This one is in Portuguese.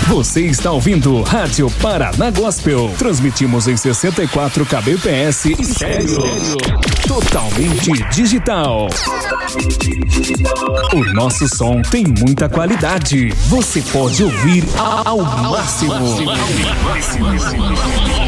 Você está ouvindo Rádio Paraná Gospel. Transmitimos em 64 kbps e estéreo. Totalmente digital. O nosso som tem muita qualidade. Você pode ouvir ao máximo.